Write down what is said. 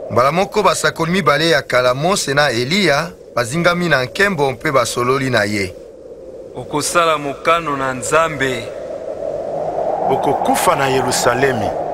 Mbala moko basakoli mibale ya kala Mose na Eliya bazingami na nkembo mpe basololi na ye. Okosala mokano na Nzambe. Okokufa na Yerusalemi.